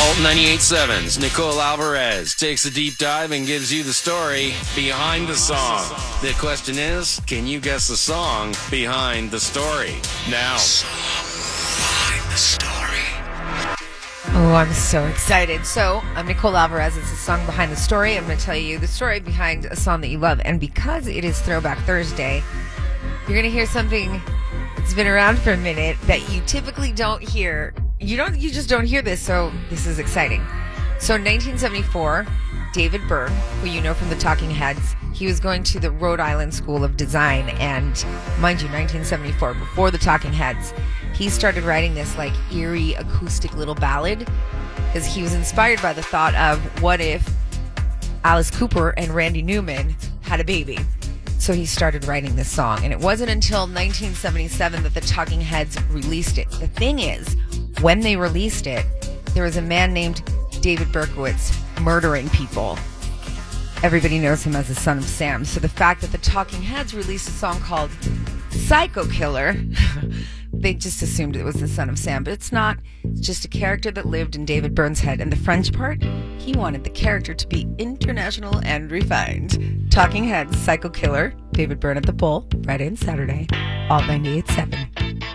Alt 98.7's Nicole Alvarez takes a deep dive and gives you the story behind the song. The question is, can you guess the song behind the story? Now. Behind the story. Oh, I'm so excited. So, I'm Nicole Alvarez. It's a song behind the story. I'm going to tell you the story behind a song that you love. And because it is Throwback Thursday, you're going to hear something that's been around for a minute that you typically don't hear. You just don't hear this, so this is exciting. So in 1974, David Byrne, who you know from the Talking Heads, he was going to the Rhode Island School of Design, and mind you, 1974, before the Talking Heads, he started writing this like eerie acoustic little ballad because he was inspired by the thought of what if Alice Cooper and Randy Newman had a baby. So he started writing this song, and it wasn't until 1977 that the Talking Heads released it. The thing is, when they released it, there was a man named David Berkowitz murdering people. Everybody knows him as the Son of Sam. So the fact that the Talking Heads released a song called Psycho Killer, they just assumed it was the Son of Sam, but it's not. It's just a character that lived in David Byrne's head. And the French part, he wanted the character to be international and refined. Talking Heads, Psycho Killer, David Byrne at the Pole, Friday and Saturday, Alt 98.7.